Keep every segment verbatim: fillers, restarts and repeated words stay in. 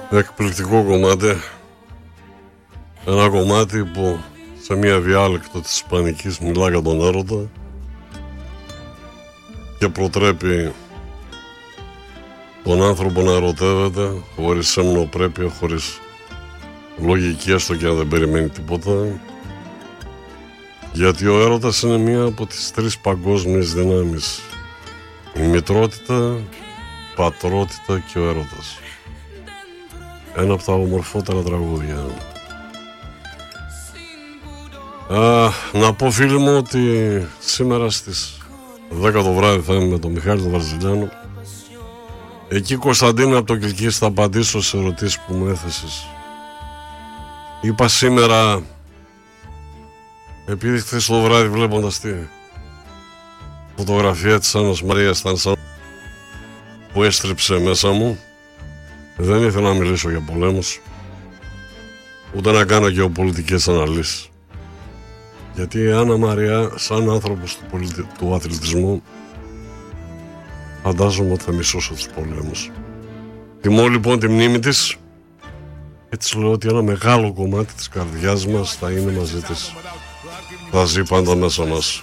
Εκπληκτικό κομμάτι. Ένα κομμάτι που σε μια διάλεκτο της Ισπανικής μιλά για τον έρωτα και προτρέπει τον άνθρωπο να ερωτεύεται χωρίς σεμνοπρέπεια, χωρίς λογική, έστω και αν δεν περιμένει τίποτα, γιατί ο έρωτας είναι μία από τις τρεις παγκόσμιες δυνάμεις: η μητρότητα, η πατρότητα και ο έρωτας. Ένα από τα ομορφότερα τραγούδια. Α, να πω, φίλοι μου, ότι σήμερα στις δέκα το βράδυ θα είμαι με τον Μιχάλη τον Βαρζιλιάνο. Εκεί, Κωνσταντίνα, από το Κιλκής, θα απαντήσω σε ερωτήσεις που μου έθεσες. Είπα σήμερα, επειδή χθες το βράδυ βλέποντας τη φωτογραφία της Άννας Μαρίας ήταν σαν που έστριψε μέσα μου, δεν ήθελα να μιλήσω για πολέμους, ούτε να κάνω γεωπολιτικές αναλύσεις, γιατί η Άννα Μαρία σαν άνθρωπος του, πολιτι... του αθλητισμού φαντάζομαι ότι θα μισώσω τους πολέμους. Τιμώ λοιπόν τη μνήμη της. Έτσι λέω ότι ένα μεγάλο κομμάτι της καρδιάς μας θα είναι μαζί της. Θα ζει πάντα μέσα μας.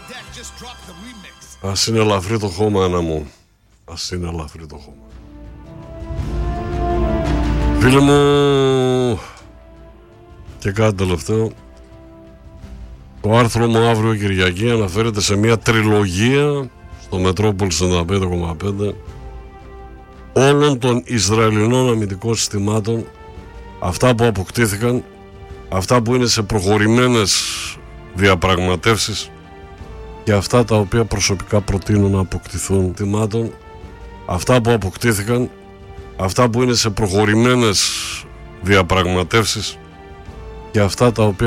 Ας είναι ελαφρύ το χώμα, Άννα μου. Ας είναι ελαφρύ το χώμα. Φίλοι μου, και κάτι τελευταίο. Το άρθρο μου αύριο Κυριακή αναφέρεται σε μια τριλογία στο Μετρόπολης ενενήντα πέντε κόμμα πέντε όλων των Ισραηλινών αμυντικών συστημάτων, αυτά που αποκτήθηκαν, αυτά που είναι σε προχωρημένες διαπραγματεύσεις και αυτά τα οποία προσωπικά προτείνω να αποκτηθούν συστημάτων, αυτά που αποκτήθηκαν, αυτά που είναι σε προχωρημένες διαπραγματεύσεις και αυτά τα οποία